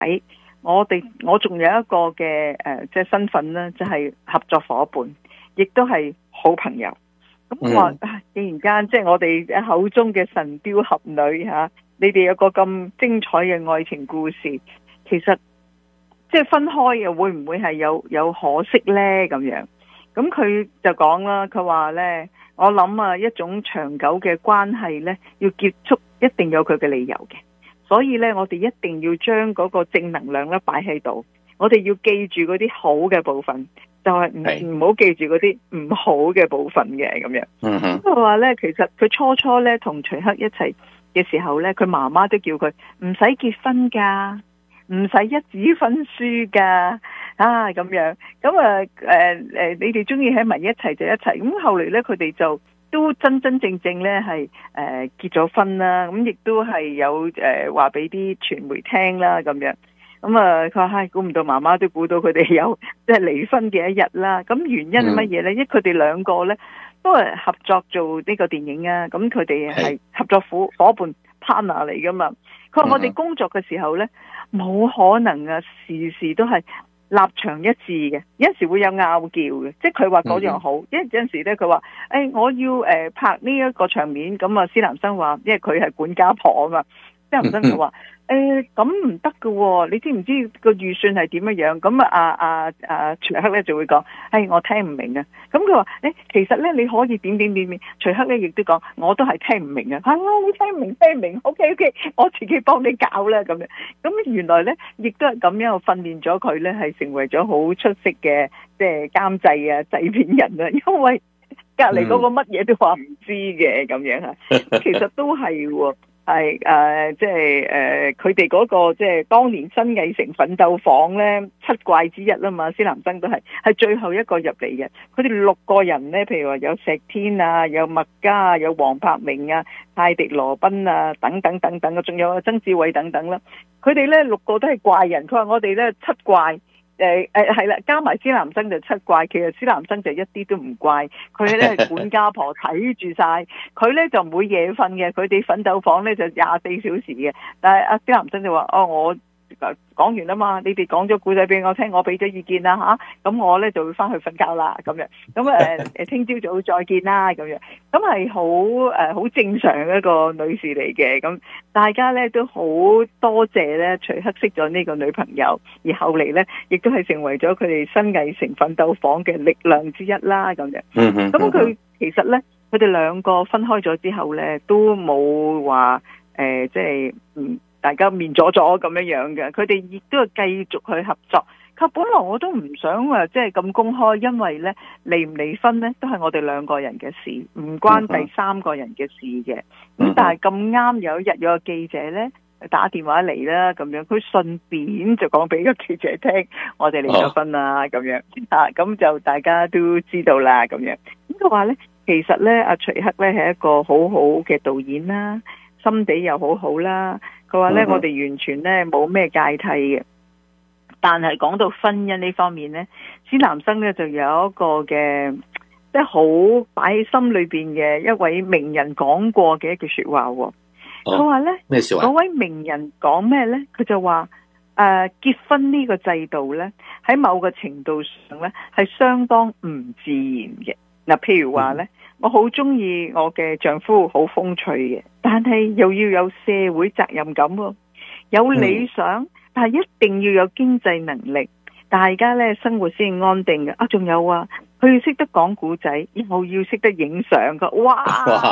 我仲有一個嘅即係身份咧，就係合作伙伴，亦都係好朋友。咁我話，既然間即係我哋口中嘅神雕俠侶吓，你哋有個咁精彩嘅愛情故事，其實即係分開又會唔會係有可惜咧？咁樣，咁佢就講啦，佢話咧，我諗啊，一種長久嘅關係咧，要結束一定有佢嘅理由嘅，所以咧，我哋一定要將嗰個正能量咧擺喺度，我哋要記住嗰啲好嘅部分。就係唔好記住嗰啲唔好嘅部分嘅咁樣。咁佢話咧，其實佢初咧同徐克一齊嘅時候咧，佢媽媽都叫佢唔使結婚噶，唔使一紙婚書噶咁樣。咁你哋中意喺埋一齊就一齊。咁後嚟咧，佢哋就都真正咧係結咗婚啦。咁亦都係有話俾啲傳媒聽啦咁樣。咁佢話估唔到媽媽都估到佢哋有即係離婚嘅一日啦。咁原因係乜嘢咧？因為佢哋兩個咧都係合作做呢個電影啊。咁佢哋係合作伙伴 partner 嚟噶嘛。佢話我哋工作嘅時候咧，冇可能啊，時時都係立場一致嘅，有陣時會有拗撬嘅。即係佢話嗰樣好，因為有陣時咧佢話我要拍呢一個場面，咁啊施南生話，因為佢係管家婆啊嘛，施南生就話。咁唔得喎，你知唔知個預算係點樣？咁徐克咧就會講，我聽唔明啊。咁佢話，其實咧你可以點。徐克咧亦都講，我都係聽唔明啊。你聽唔明 ？OK， 我自己幫你搞啦咁樣。咁原來咧亦都係咁樣訓練咗佢咧，係成為咗好出色嘅即係監製啊、製片人啊。因為隔離嗰個乜嘢都話唔知嘅咁樣啊，其實都係喎。係即係佢哋嗰個即係當年新藝城奮鬥房咧7怪之一啦嘛，施南生都係最後一個入嚟嘅。佢哋6個人咧，譬如話有石天啊，有麥嘉啊，有黃柏明啊、泰迪羅賓啊等等啊，仲有曾志偉等等啦。佢哋咧6個都係怪人，佢話我哋咧7怪。係啦，加埋施南生就7怪，其實施南生就一啲都唔怪，佢咧係管家婆睇住晒，佢咧就唔會夜瞓嘅，佢哋奮鬥房咧就24小時嘅，但係阿施南生就話我講完啦嘛，你哋講咗故仔俾我聽，我俾咗意見啦咁我咧就會翻去瞓覺啦咁樣，咁聽朝早再見啦咁樣，咁係好正常嘅一個女士嚟嘅，咁大家咧都好多謝咧徐克識咗呢個女朋友，而後嚟咧亦都係成為咗佢哋新藝城奮鬥房嘅力量之一啦咁樣。咁佢其實咧佢哋兩個分開咗之後咧都冇話即係大家面咗咁樣嘅，佢哋亦都係繼續去合作。佢本來我都唔想話即係咁公開，因為咧離唔離婚咧都係我哋兩個人嘅事，唔關第三個人嘅事嘅。咁但係咁啱有一日有個記者咧打電話嚟啦，咁樣佢順便就講俾個記者聽，我哋離咗婚啦咁樣咁就大家都知道啦咁樣。咁佢話咧，其實咧阿徐克咧係一個好好嘅導演啦，心地又好好啦。佢話咧，我哋完全咧冇咩芥蒂嘅，但係講到婚姻呢方面咧，施南生咧就有一個嘅即係好擺喺心裏邊嘅一位名人講過嘅一句說話。佢話咧，咩說話？嗰位名人講咩咧？佢就話結婚呢個制度咧喺某個程度上咧係相當唔自然嘅。嗱，譬如話咧，我好中意我嘅丈夫，好風趣嘅，但係又要有社會責任感喎，有理想，但係一定要有經濟能力，大家咧生活先安定嘅。仲有佢要識得講古仔，又要識得影相嘅。哇，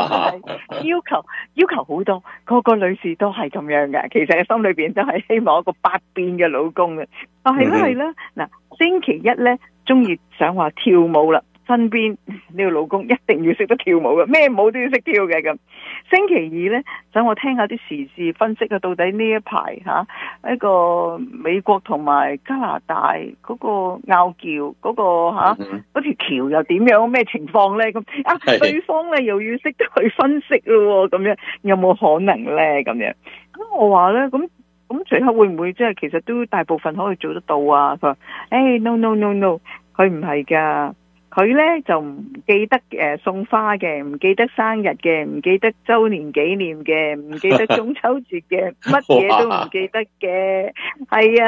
要求好多，個個女士都係咁樣嘅。其實心裏邊都係希望一個百變嘅老公嘅。係啦，嗱，星期一咧中意想話跳舞啦。身邊呢個老公一定要識得跳舞嘅，咩舞都要識跳嘅咁。星期二呢，想我聽下啲時事分析到底呢一排一個美國同埋加拿大嗰個拗撬嗰個嗰條橋又點樣咩情況呢？咁對方呢又要識得去分析咯，咁樣有冇可能呢？咁樣咁我話呢，咁徐克會唔會即係其實都大部分可以做得到啊？佢話：no，佢唔係㗎。 佢咧就唔記得送花嘅，唔記得生日嘅，唔記得周年紀念嘅，唔記得中秋節嘅，乜嘢都唔記得嘅，係啊。